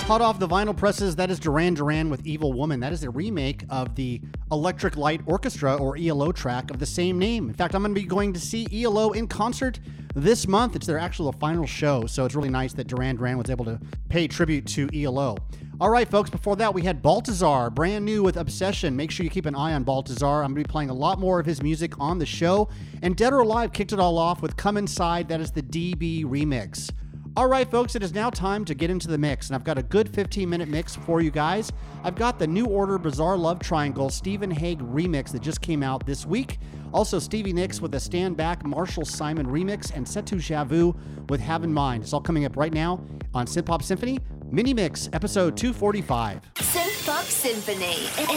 Hot off the vinyl presses, that is Duran Duran with Evil Woman. That is a remake of the Electric Light Orchestra, or ELO, track of the same name. In fact, I'm going to be going to see ELO in concert this month. It's their actual final show, so it's really nice that Duran Duran was able to pay tribute to ELO. All right, folks, before that, we had Baltazar, brand new with Obsession. Make sure you keep an eye on Baltazar. I'm going to be playing a lot more of his music on the show. And Dead or Alive kicked it all off with Come Inside. That is the DB remix. All right, folks, it is now time to get into the mix, and I've got a good 15-minute mix for you guys. I've got the New Order Bizarre Love Triangle Stephen Hague remix that just came out this week. Also, Stevie Nicks with a Stand Back Marshall Simon remix, and Setu Javu with Have in Mind. It's all coming up right now on Synth Pop Symphony Mini Mix, episode 245. Synth Pop Symphony.